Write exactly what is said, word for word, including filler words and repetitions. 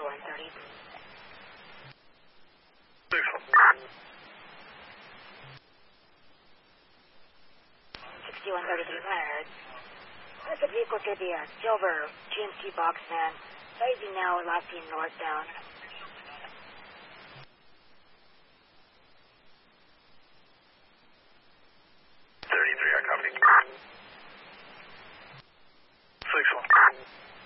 sixty-one thirty. sixty-one thirty-three Leonard. Uh, the vehicle could be a silver G M C box van. Rising now, last seen northbound.